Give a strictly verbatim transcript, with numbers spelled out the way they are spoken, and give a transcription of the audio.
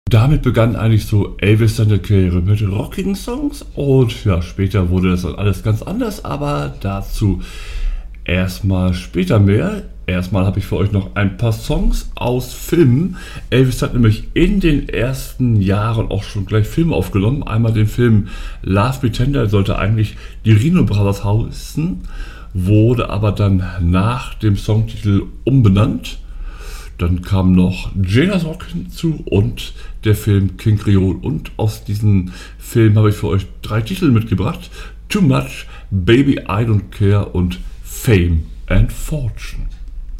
Damit begann eigentlich so Elvis seine Karriere mit rockigen Songs und ja, später wurde das dann alles ganz anders, aber dazu erstmal später mehr. Erstmal habe ich für euch noch ein paar Songs aus Filmen. Elvis hat nämlich in den ersten Jahren auch schon gleich Filme aufgenommen. Einmal den Film Love Me Tender, sollte eigentlich die Rhino Brothers heißen, wurde aber dann nach dem Songtitel umbenannt. Dann kam noch Jailhouse Rock hinzu und der Film King Creole. Und aus diesem Film habe ich für euch drei Titel mitgebracht. Too Much, Baby I Don't Care und Fame and Fortune.